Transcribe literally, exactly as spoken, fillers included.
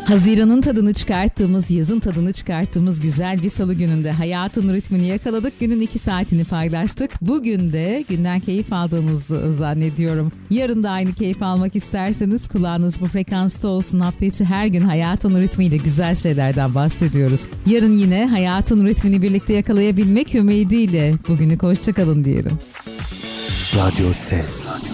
Haziran'ın tadını çıkarttığımız, yazın tadını çıkarttığımız güzel bir salı gününde hayatın ritmini yakaladık. Günün iki saatini paylaştık. Bugün de günden keyif aldığınızı zannediyorum. Yarın da aynı keyif almak isterseniz kulağınız bu frekansta olsun. Hafta içi her gün hayatın ritmiyle güzel şeylerden bahsediyoruz. Yarın yine hayatın ritmini birlikte yakalayabilmek ümidiyle bugünü hoşça kalın diyelim. Radyo Ses.